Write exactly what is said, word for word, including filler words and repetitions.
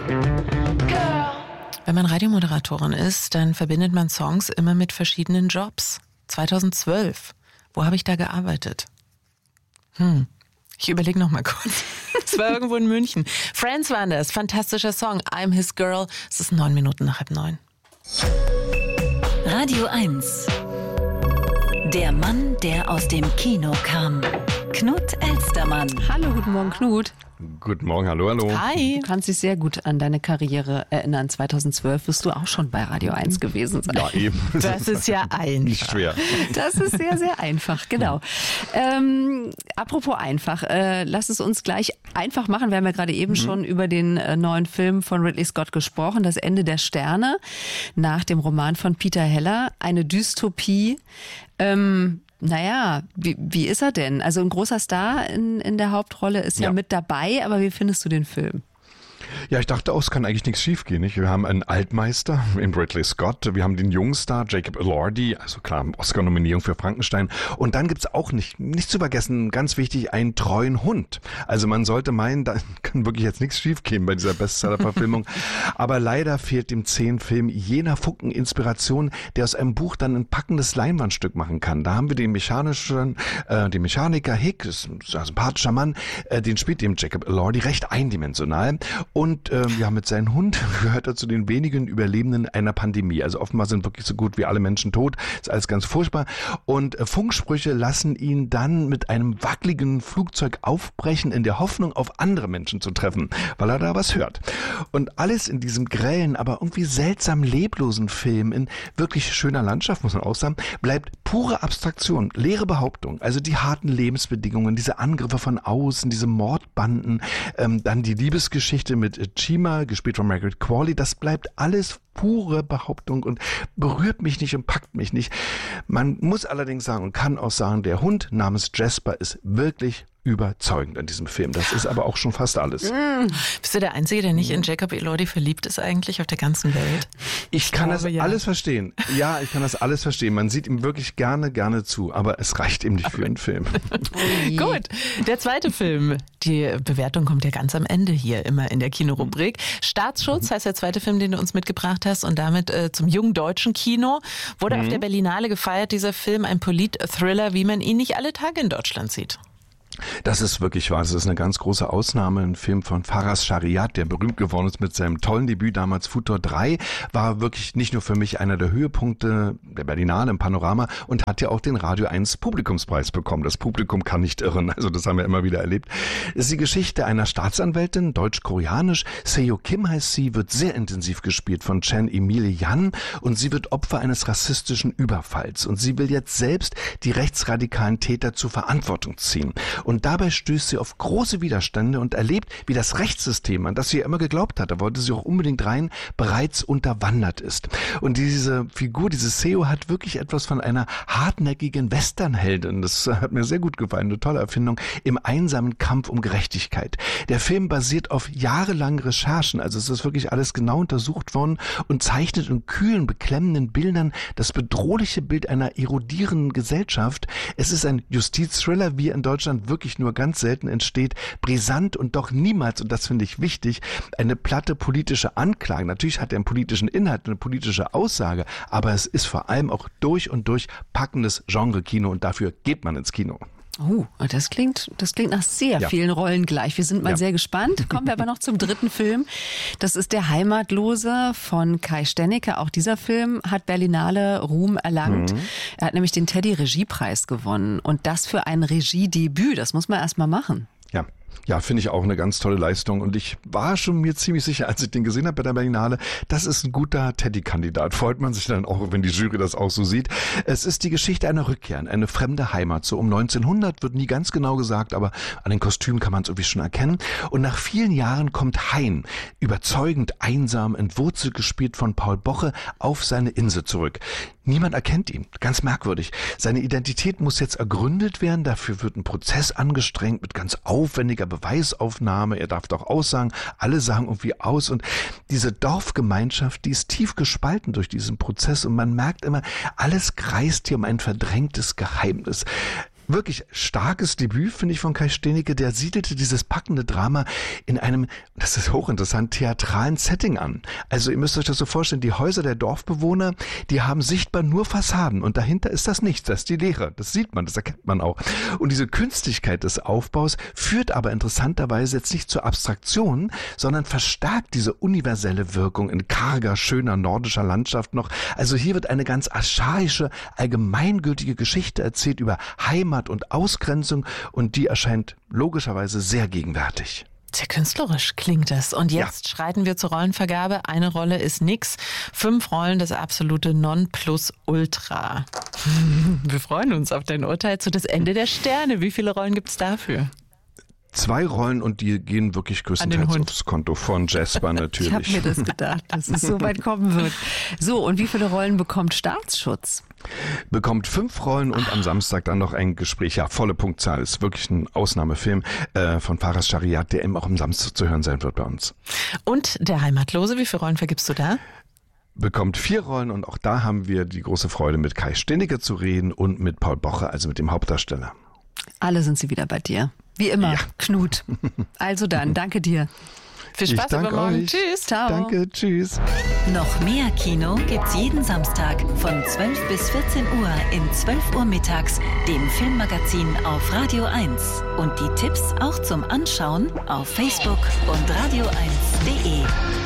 Wenn man Radiomoderatorin ist, dann verbindet man Songs immer mit verschiedenen Jobs. zweitausendzwölf, wo habe ich da gearbeitet? Hm, ich überlege noch mal kurz. Es war irgendwo in München. Friends waren das, fantastischer Song, I'm His Girl. Es ist neun Minuten nach halb neun. Radio eins. Der Mann, der aus dem Kino kam. Knut Elstermann. Hallo, guten Morgen, Knut. Guten Morgen, hallo, hallo. Hi. Du kannst dich sehr gut an deine Karriere erinnern. zweitausendzwölf wirst du auch schon bei Radio eins gewesen sein. Ja, eben. Das ist ja Nicht einfach. schwer. Das ist sehr, sehr einfach, genau. Ähm, apropos einfach, äh, lass es uns gleich einfach machen. Wir haben ja gerade eben mhm. schon über den äh, neuen Film von Ridley Scott gesprochen, Das Ende der Sterne, nach dem Roman von Peter Heller. Eine Dystopie. Ähm, Naja, wie, wie ist er denn? Also ein großer Star in, in der Hauptrolle ist ja, ja mit dabei, aber wie findest du den Film? Ja, ich dachte auch, es kann eigentlich nichts schiefgehen. Nicht? Wir haben einen Altmeister in Ridley Scott, wir haben den Jungstar Jacob Elordi, also klar, Oscar-Nominierung für Frankenstein. Und dann gibt's auch nicht, nicht zu vergessen, ganz wichtig, einen treuen Hund. Also man sollte meinen, da kann wirklich jetzt nichts schiefgehen bei dieser Bestseller-Verfilmung. Aber leider fehlt dem zehn Film jener Funken Inspiration, der aus einem Buch dann ein packendes Leinwandstück machen kann. Da haben wir den mechanischen, äh, den Mechaniker Hick, das ist ein sympathischer Mann, äh, den spielt dem Jacob Elordi recht eindimensional. Und äh, ja, mit seinem Hund gehört er zu den wenigen Überlebenden einer Pandemie. Also offenbar sind wirklich so gut wie alle Menschen tot. Ist alles ganz furchtbar. Und äh, Funksprüche lassen ihn dann mit einem wackeligen Flugzeug aufbrechen, in der Hoffnung, auf andere Menschen zu treffen, weil er da was hört. Und alles in diesem grellen, aber irgendwie seltsam leblosen Film, in wirklich schöner Landschaft, muss man auch sagen, bleibt pure Abstraktion, leere Behauptung. Also die harten Lebensbedingungen, diese Angriffe von außen, diese Mordbanden, ähm, dann die Liebesgeschichte mit Chima, gespielt von Margaret Qualley, das bleibt alles pure Behauptung und berührt mich nicht und packt mich nicht. Man muss allerdings sagen und kann auch sagen, der Hund namens Jasper ist wirklich überzeugend in diesem Film. Das ist aber auch schon fast alles. Mm. Bist du der Einzige, der nicht in Jacob Elordi verliebt ist eigentlich auf der ganzen Welt? Ich, ich kann glaube, das ja. alles verstehen. Ja, ich kann das alles verstehen. Man sieht ihm wirklich gerne, gerne zu. Aber es reicht eben nicht für einen Film. Gut, der zweite Film. Die Bewertung kommt ja ganz am Ende hier immer in der Kinorubrik. Staatsschutz heißt der zweite Film, den du uns mitgebracht hast und damit äh, zum jungen deutschen Kino. Wurde mhm. auf der Berlinale gefeiert, dieser Film, ein Polit-Thriller, wie man ihn nicht alle Tage in Deutschland sieht. Das ist wirklich wahr. Das ist eine ganz große Ausnahme. Ein Film von Faraz Shariat, der berühmt geworden ist mit seinem tollen Debüt damals Futur drei, war wirklich nicht nur für mich einer der Höhepunkte der Berlinale im Panorama und hat ja auch den Radio eins Publikumspreis bekommen. Das Publikum kann nicht irren. Also das haben wir immer wieder erlebt. Es ist die Geschichte einer Staatsanwältin, deutsch-koreanisch. Seo Kim heißt sie, wird sehr intensiv gespielt von Chen Emile Yan und sie wird Opfer eines rassistischen Überfalls. Und sie will jetzt selbst die rechtsradikalen Täter zur Verantwortung ziehen. Und dabei stößt sie auf große Widerstände und erlebt, wie das Rechtssystem, an das sie ja immer geglaubt hat, da wollte sie auch unbedingt rein, bereits unterwandert ist. Und diese Figur, diese Seo, hat wirklich etwas von einer hartnäckigen Westernheldin. Das hat mir sehr gut gefallen, eine tolle Erfindung, im einsamen Kampf um Gerechtigkeit. Der Film basiert auf jahrelangen Recherchen, also es ist wirklich alles genau untersucht worden und zeichnet in kühlen, beklemmenden Bildern das bedrohliche Bild einer erodierenden Gesellschaft. Es ist ein Justizthriller, wie in Deutschland wirklich nur ganz selten entsteht, brisant und doch niemals, und das finde ich wichtig, eine platte politische Anklage. Natürlich hat er einen politischen Inhalt, eine politische Aussage, aber es ist vor allem auch durch und durch packendes Genre-Kino und dafür geht man ins Kino. Oh, das klingt, das klingt nach sehr ja. vielen Rollen gleich. Wir sind mal ja. sehr gespannt. Kommen wir aber noch zum dritten Film. Das ist Der Heimatlose von Kai Stennecke. Auch dieser Film hat Berlinale Ruhm erlangt. Mhm. Er hat nämlich den Teddy-Regiepreis gewonnen. Und das für ein Regiedebüt. Das muss man erst mal machen. Ja. Ja, finde ich auch eine ganz tolle Leistung und ich war schon mir ziemlich sicher, als ich den gesehen habe bei der Berlinale, das ist ein guter Teddy-Kandidat. Freut man sich dann auch, wenn die Jury das auch so sieht. Es ist die Geschichte einer Rückkehr in eine fremde Heimat. So um neunzehnhundert wird nie ganz genau gesagt, aber an den Kostümen kann man es irgendwie schon erkennen. Und nach vielen Jahren kommt Hein, überzeugend einsam, entwurzelt gespielt von Paul Boche, auf seine Insel zurück. Niemand erkennt ihn. Ganz merkwürdig. Seine Identität muss jetzt ergründet werden. Dafür wird ein Prozess angestrengt mit ganz aufwendiger Beweisaufnahme. Er darf doch aussagen. Alle sagen irgendwie aus. Und diese Dorfgemeinschaft, die ist tief gespalten durch diesen Prozess. Und man merkt immer, alles kreist hier um ein verdrängtes Geheimnis. wirklich starkes Debüt, finde ich, von Kai Steenicke. Der siedelte dieses packende Drama in einem, das ist hochinteressant, theatralen Setting an. Also ihr müsst euch das so vorstellen, die Häuser der Dorfbewohner, die haben sichtbar nur Fassaden und dahinter ist das nichts, das ist die Leere. Das sieht man, das erkennt man auch. Und diese Künstlichkeit des Aufbaus führt aber interessanterweise jetzt nicht zur Abstraktion, sondern verstärkt diese universelle Wirkung in karger, schöner nordischer Landschaft noch. Also hier wird eine ganz archaische, allgemeingültige Geschichte erzählt über Heimat und Ausgrenzung und die erscheint logischerweise sehr gegenwärtig. Sehr künstlerisch klingt es. Und jetzt ja. schreiten wir zur Rollenvergabe. Eine Rolle ist nix. Fünf Rollen, das absolute Nonplusultra. Wir freuen uns auf dein Urteil zu Das Ende der Sterne. Wie viele Rollen gibt es dafür? Zwei Rollen und die gehen wirklich größtenteils aufs Konto von Jasper natürlich. Ich habe mir das gedacht, dass es so weit kommen wird. So, und wie viele Rollen bekommt Staatsschutz? Bekommt fünf Rollen und am Samstag dann noch ein Gespräch. Ja, volle Punktzahl. Ist wirklich ein Ausnahmefilm äh, von Faras Shariat, der eben auch am Samstag zu hören sein wird bei uns. Und Der Heimatlose, wie viele Rollen vergibst du da? Bekommt vier Rollen und auch da haben wir die große Freude, mit Kai Steenicke zu reden und mit Paul Boche, also mit dem Hauptdarsteller. Alle sind sie wieder bei dir. Wie immer, ja. Knut. Also dann, danke dir. Viel Spaß übermorgen. Euch. Tschüss. Ciao. Danke, tschüss. Noch mehr Kino gibt's jeden Samstag von zwölf bis vierzehn Uhr in zwölf Uhr mittags, dem Filmmagazin auf Radio eins. Und die Tipps auch zum Anschauen auf Facebook und radio eins punkt de.